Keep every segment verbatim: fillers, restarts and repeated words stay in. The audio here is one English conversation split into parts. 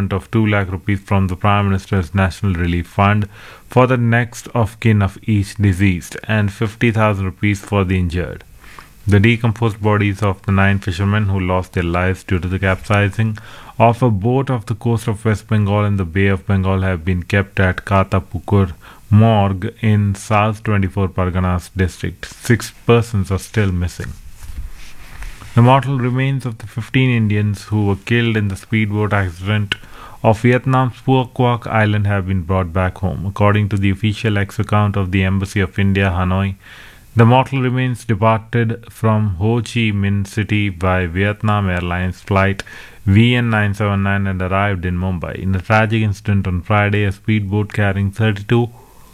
payment of two lakh rupees from the Prime Minister's National Relief Fund for the next of kin of each deceased and fifty thousand rupees for the injured. The decomposed bodies of the nine fishermen who lost their lives due to the capsizing of a boat off the coast of West Bengal and the Bay of Bengal have been kept at Katapukur morgue in South twenty-four Parganas district. Six persons are still missing. The mortal remains of the fifteen Indians who were killed in the speedboat accident of Vietnam's Phuoc Quoc Island have been brought back home. According to the official X account of the Embassy of India, Hanoi, the mortal remains departed from Ho Chi Minh City by Vietnam Airlines flight V N nine seven nine and arrived in Mumbai. In a tragic incident on Friday, a speedboat carrying thirty-two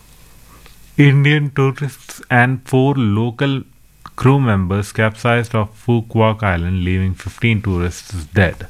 Indian tourists and four local crew members capsized off Phuoc Quoc Island, leaving fifteen tourists dead.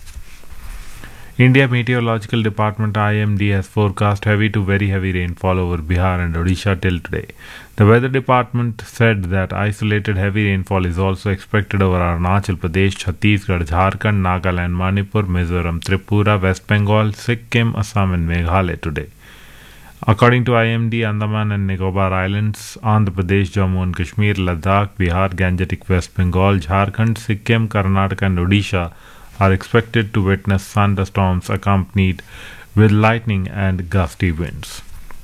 India Meteorological Department I M D has forecast heavy to very heavy rainfall over Bihar and Odisha till today. The weather department said that isolated heavy rainfall is also expected over Arunachal Pradesh, Chhattisgarh, Jharkhand, Nagaland, Manipur, Mizoram, Tripura, West Bengal, Sikkim, Assam and Meghalaya today. According to I M D, Andaman and Nicobar Islands, Andhra Pradesh, Jammu and Kashmir, Ladakh, Bihar, Gangetic West Bengal, Jharkhand, Sikkim, Karnataka and Odisha are expected to witness thunderstorms accompanied with lightning and gusty winds.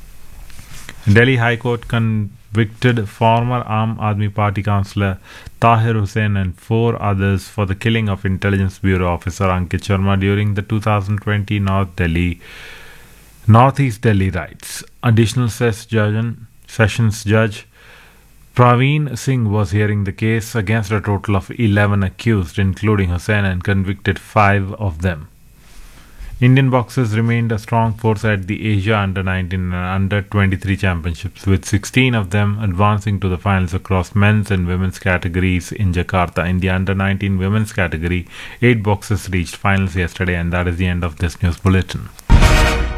Delhi High Court convicted former Aam Aadmi Party councillor Tahir Hussain and four others for the killing of Intelligence Bureau officer Ankit Sharma during the two thousand twenty North Delhi Northeast Delhi riots. Additional Sessions Judge Praveen Singh was hearing the case against a total of eleven accused, including Hussain, and convicted five of them. Indian boxers remained a strong force at the Asia Under nineteen and Under twenty-three championships, with sixteen of them advancing to the finals across men's and women's categories in Jakarta. In the Under nineteen women's category, eight boxers reached finals yesterday, and that is the end of this news bulletin.